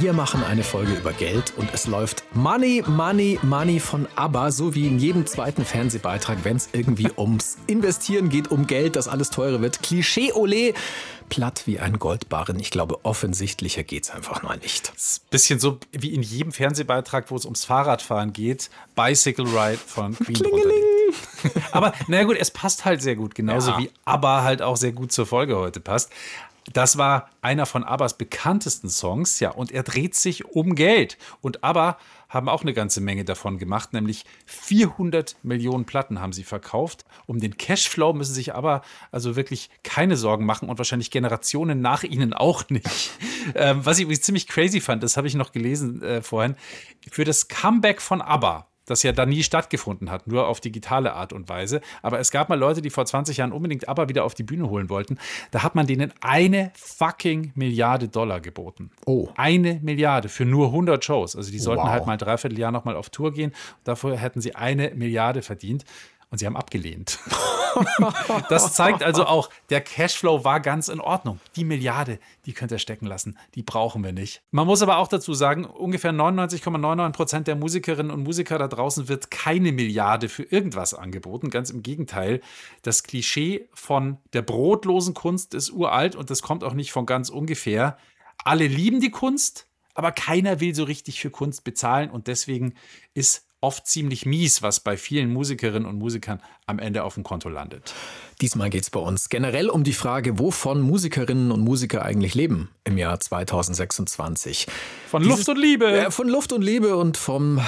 Wir machen eine Folge über Geld und es läuft Money, Money, Money von ABBA, so wie in jedem zweiten Fernsehbeitrag, wenn es irgendwie ums Investieren geht, um Geld, dass alles teurer wird. Klischee-Olé, platt wie ein Goldbarren. Ich glaube, offensichtlicher geht's einfach mal nicht. Das ist ein bisschen so wie in jedem Fernsehbeitrag, wo es ums Fahrradfahren geht. Bicycle Ride von Queen. Klingeling. Aber naja gut, es passt halt sehr gut, genauso wie ABBA halt auch sehr gut zur Folge heute passt. Das war einer von ABBAs bekanntesten Songs, ja, und er dreht sich um Geld. Und ABBA haben auch eine ganze Menge davon gemacht, nämlich 400 Millionen Platten haben sie verkauft. Um den Cashflow müssen sich ABBA also wirklich keine Sorgen machen und wahrscheinlich Generationen nach ihnen auch nicht. Was ich ziemlich crazy fand, das habe ich noch gelesen vorhin, für das Comeback von ABBA, das ja dann nie stattgefunden hat, nur auf digitale Art und Weise. Aber es gab mal Leute, die vor 20 Jahren unbedingt ABBA wieder auf die Bühne holen wollten. Da hat man denen 1 fucking Milliarde Dollar geboten. Oh. 1 Milliarde für nur 100 Shows. Also die sollten halt mal ein Dreivierteljahr noch mal auf Tour gehen. Dafür hätten sie 1 Milliarde verdient. Und sie haben abgelehnt. Das zeigt also auch, der Cashflow war ganz in Ordnung. Die Milliarde, die könnt ihr stecken lassen. Die brauchen wir nicht. Man muss aber auch dazu sagen, ungefähr 99,99% der Musikerinnen und Musiker da draußen wird keine Milliarde für irgendwas angeboten. Ganz im Gegenteil. Das Klischee von der brotlosen Kunst ist uralt und das kommt auch nicht von ganz ungefähr. Alle lieben die Kunst, aber keiner will so richtig für Kunst bezahlen. Und deswegen ist oft ziemlich mies, was bei vielen Musikerinnen und Musikern am Ende auf dem Konto landet. Diesmal geht es bei uns generell um die Frage, wovon Musikerinnen und Musiker eigentlich leben im Jahr 2026. Von Luft und Liebe. Von Luft und Liebe und vom